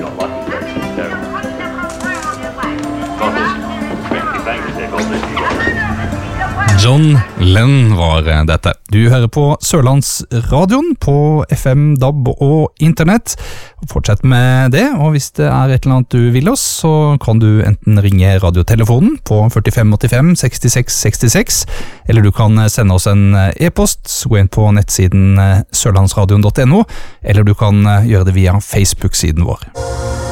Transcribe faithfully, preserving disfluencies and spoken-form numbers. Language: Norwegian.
got lucky. So, God bless you. Thanks, God bless you. John Lennon var dette. Du hører på Sørlandsradioen på F M, D A B og internett. Fortsett med det, og hvis det er et eller annet du vil oss, så kan du enten ringe radiotelefonen på førtifem åttifem sekstiseks sekstiseks, eller du kan sende oss en e-post, gå inn på nettsiden sørlandsradion punktum no, eller du kan gjøre det via Facebook-siden vår.